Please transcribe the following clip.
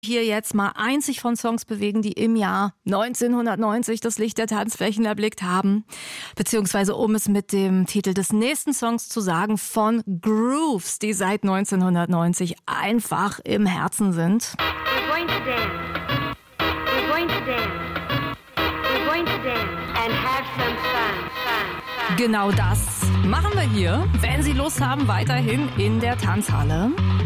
Hier jetzt mal einzig von Songs bewegen, die im Jahr 1990 das Licht der Tanzflächen erblickt haben. Beziehungsweise um es mit dem Titel des nächsten Songs zu sagen, von Grooves, die seit 1990 einfach im Herzen sind. We're going to dance. We're going to dance. We're going to dance and have some fun. Genau das machen wir hier, wenn Sie Lust haben, weiterhin in der Tanzhalle.